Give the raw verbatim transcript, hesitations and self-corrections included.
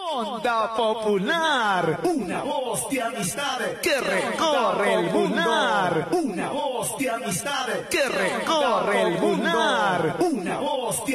Onda Popular, una voz de amistad que recorre el lunar. Una voz de amistad que recorre el lunar. Una voz de